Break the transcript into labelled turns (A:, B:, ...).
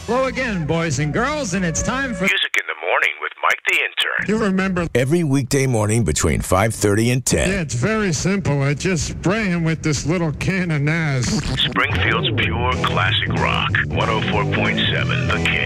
A: Hello again, boys and girls, and it's time for
B: Music in the Morning with Mike the Intern.
C: You remember?
D: Every weekday morning between 5:30 and 10.
C: Yeah, it's very simple. I just spray him with this little can of Naz.
B: Springfield's pure classic rock. 104.7 The King.